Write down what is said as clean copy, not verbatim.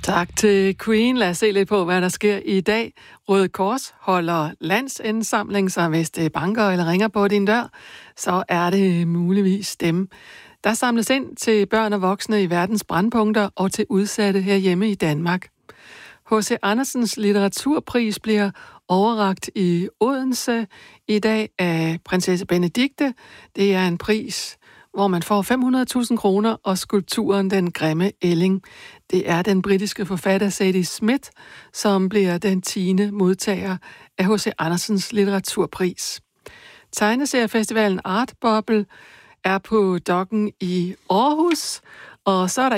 Tak til Queen. Lad os se lidt på, hvad der sker i dag. Røde Kors holder landsindsamling, så hvis det banker eller ringer på din dør, så er det muligvis dem. Der samles ind til børn og voksne i verdens brandpunkter og til udsatte herhjemme i Danmark. H.C. Andersens litteraturpris bliver overrakt i Odense i dag af prinsesse Benedikte. Det er en pris, hvor man får 500.000 kroner, og skulpturen Den Grimme Ælling. Det er den britiske forfatter Sadie Smith, som bliver den 10. modtager af H.C. Andersens litteraturpris. Tegneseriefestivalen Art Bubble er på Dokken i Aarhus, og så er der